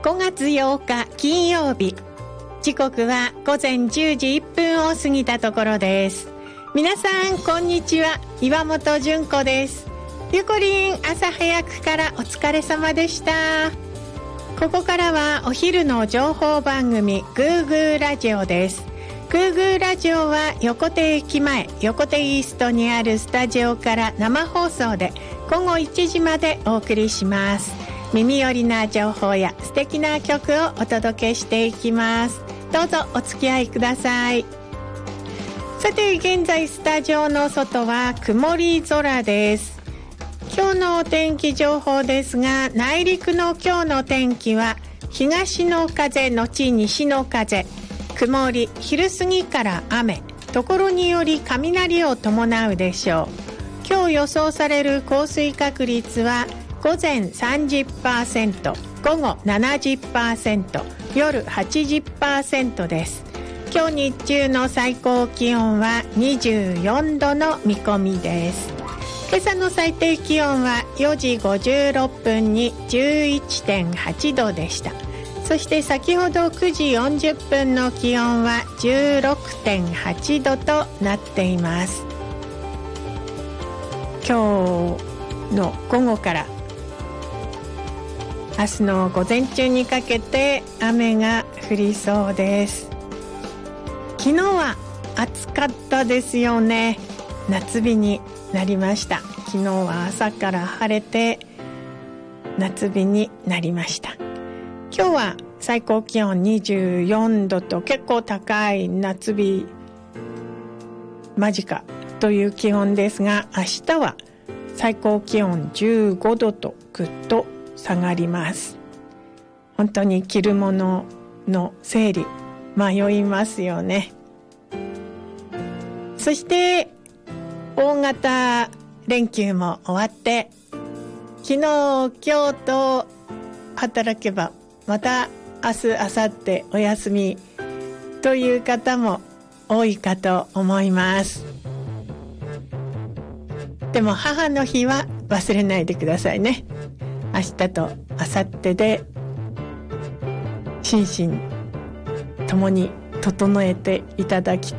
5月8日金曜日、時刻は午前10時1分を過ぎたところです。皆さんこんにちは、岩本純子です。ゆこりん、朝早くからお疲れ様でした。ここからはお昼の情報番組グーグーラジオです。グーグーラジオは横手駅前、横手イーストにあるスタジオから生放送で午後1時までお送りします。耳寄りな情報や素敵な曲をお届けしていきます。どうぞお付き合いください。さて、現在スタジオの外は曇り空です。今日のお天気情報ですが、内陸の今日の天気は東の風のち西の風、曇り、昼過ぎから雨、ところにより雷を伴うでしょう。今日予想される降水確率は午前 30%、午後 70%、夜 80% です。今日日中の最高気温は24度の見込みです。今朝の最低気温は4時56分に 11.8 度でした。そして先ほど9時40分の気温は 16.8 度となっています。今日の午後から明日の午前中にかけて雨が降りそうです。昨日は暑かったですよね。夏日になりました。昨日は朝から晴れて夏日になりました。今日は最高気温24度と結構高い夏日間近という気温ですが、明日は最高気温15度とぐっと下がります。本当に着るものの整理迷いますよね。そして大型連休も終わって、昨日今日と働けばまた明日明後日お休みという方も多いかと思います。でも母の日は忘れないでくださいね。明日と明後日で心身ともに整えていただき